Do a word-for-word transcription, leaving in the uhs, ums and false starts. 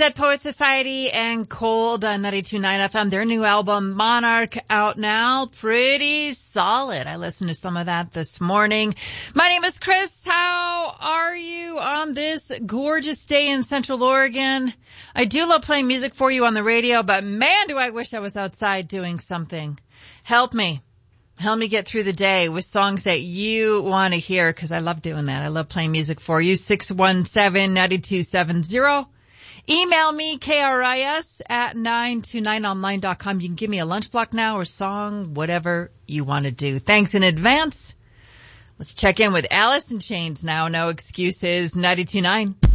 Dead Poet Society and Cold on ninety-two point nine F M. Their new album, Monarch, out now. Pretty solid. I listened to some of that this morning. My name is Chris. How are you on this gorgeous day in Central Oregon? I do love playing music for you on the radio, but man, do I wish I was outside doing something. Help me. Help me get through the day with songs that you want to hear, because I love doing that. I love playing music for you. six one seven, nine two seven zero. Email me, K R I S, at nine two nine online dot com. You can give me a lunch block now or song, whatever you want to do. Thanks in advance. Let's check in with Alice in Chains now. No excuses. ninety-two point nine.